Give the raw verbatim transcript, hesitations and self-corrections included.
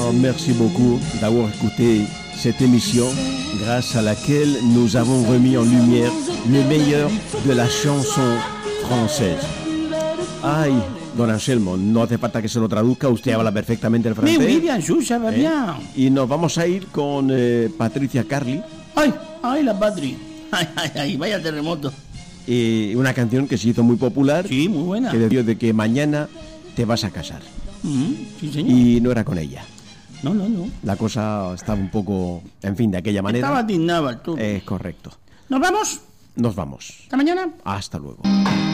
auditeurs, merci beaucoup d'avoir écouté cette émission grâce à laquelle nous avons remis en lumière le meilleur de la chanson française. Ay, don Anselmo, no hace falta que se lo traduzca, usted habla perfectamente el francés. Mais oui, bien sûr, ça va ¿Eh? bien. Y nos vamos a ir con eh, Patricia Carly. Ay, ay, la patria. Ay, ay, ay, vaya terremoto. Y una canción que se hizo muy popular. Sí, muy buena. Que decía de que mañana te vas a casar. Mm, sí, señor. Y no era con ella. No, no, no. La cosa estaba un poco, en fin, de aquella manera. Estaba tiznaba el todo. Es correcto. ¿Nos vamos? Nos vamos. ¿Hasta mañana? Hasta luego.